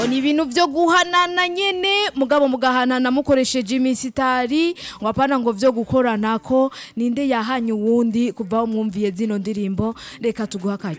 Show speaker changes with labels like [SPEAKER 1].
[SPEAKER 1] ni ibintu byo guhanana nyene mugabo mugahanana mukoresheje imisitari ngo apana ngo vyo gukoranako ninde yahanye uwundi kuva mwumviye zino ndirimbo reka tuguha